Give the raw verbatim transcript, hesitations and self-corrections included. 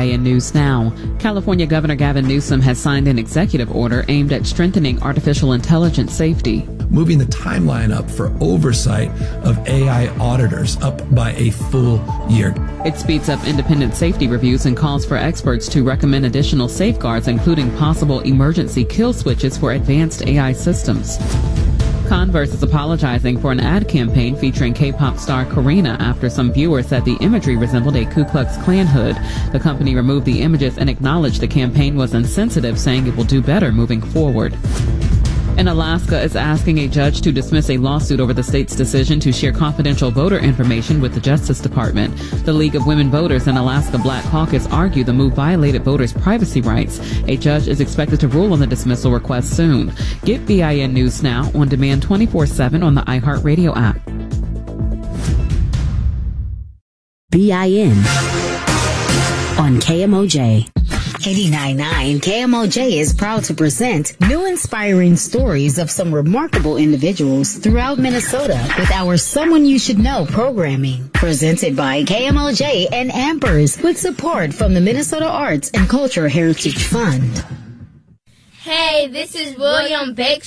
I N News Now. California Governor Gavin Newsom has signed an executive order aimed at strengthening artificial intelligence safety, moving the timeline up for oversight of A I auditors up by a full year. It speeds up independent safety reviews and calls for experts to recommend additional safeguards, including possible emergency kill switches for advanced A I systems. Converse is apologizing for an ad campaign featuring K-pop star Karina after some viewers said the imagery resembled a Ku Klux Klan hood. The company removed the images and acknowledged the campaign was insensitive, saying it will do better moving forward. And Alaska is asking a judge to dismiss a lawsuit over the state's decision to share confidential voter information with the Justice Department. The League of Women Voters and Alaska Black Caucus argue the move violated voters' privacy rights. A judge is expected to rule on the dismissal request soon. Get B I N News Now on demand twenty-four seven on the iHeartRadio app. B I N on K M O J. eighty-nine point nine K M O J is proud to present new inspiring stories of some remarkable individuals throughout Minnesota with our Someone You Should Know programming. Presented by K M O J and Ampers with support from the Minnesota Arts and Cultural Heritage Fund. Hey, this is William Bakes